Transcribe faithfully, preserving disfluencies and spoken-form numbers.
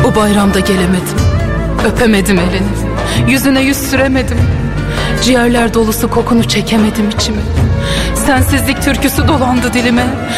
Bu bayramda gelemedim, öpemedim elini, yüzüne yüz süremedim. Ciğerler dolusu kokunu çekemedim içime. Sensizlik türküsü dolandı dilime.